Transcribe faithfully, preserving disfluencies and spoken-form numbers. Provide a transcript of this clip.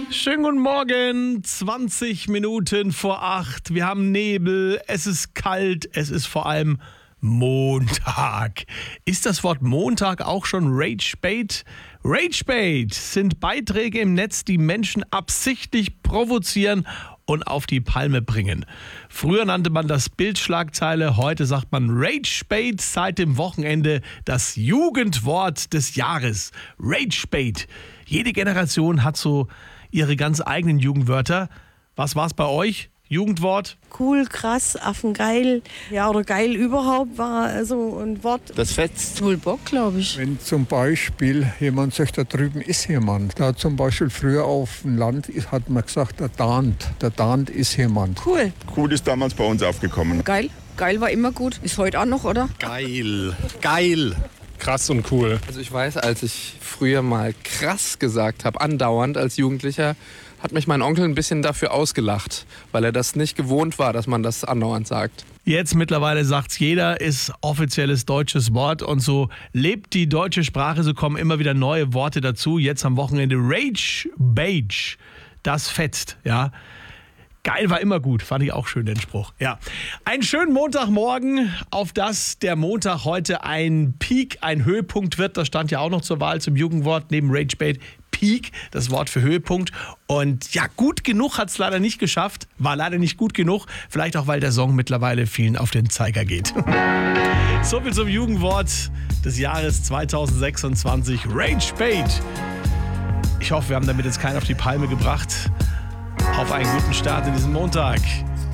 Schönen guten Morgen, zwanzig Minuten vor acht. Wir haben Nebel, es ist kalt, es ist vor allem Montag. Ist das Wort Montag auch schon Ragebait? Ragebait sind Beiträge im Netz, die Menschen absichtlich provozieren und auf die Palme bringen. Früher nannte man das Bildschlagzeile, heute sagt man Ragebait, seit dem Wochenende das Jugendwort des Jahres. Ragebait. Jede Generation hat so ihre ganz eigenen Jugendwörter. Was war's bei euch? Jugendwort? Cool, krass, affengeil. Ja, oder geil überhaupt war so ein Wort. Das fetzt. Wohl Bock, glaube ich. Wenn zum Beispiel jemand sagt, da drüben ist jemand. Da zum Beispiel früher auf dem Land hat man gesagt, da dahnt. Da dahnt ist jemand. Cool. Cool ist damals bei uns aufgekommen. Geil. Geil war immer gut. Ist heute auch noch, oder? Geil. Geil. Krass und cool. Also ich weiß, als ich früher mal krass gesagt habe, andauernd als Jugendlicher, hat mich mein Onkel ein bisschen dafür ausgelacht, weil er das nicht gewohnt war, dass man das andauernd sagt. Jetzt mittlerweile sagt's jeder, ist offizielles deutsches Wort und so lebt die deutsche Sprache, so kommen immer wieder neue Worte dazu. Jetzt am Wochenende Ragebait, das fetzt, ja. Geil war immer gut, fand ich auch schön, den Spruch. Ja. Einen schönen Montagmorgen, auf das der Montag heute ein Peak, ein Höhepunkt wird. Das stand ja auch noch zur Wahl zum Jugendwort neben Ragebait. Peak, das Wort für Höhepunkt. Und ja, gut genug hat es leider nicht geschafft. War leider nicht gut genug. Vielleicht auch, weil der Song mittlerweile vielen auf den Zeiger geht. So viel zum Jugendwort des Jahres zweitausendsechsundzwanzig. Ragebait. Ich hoffe, wir haben damit jetzt keinen auf die Palme gebracht. Auf einen guten Start in diesem Montag.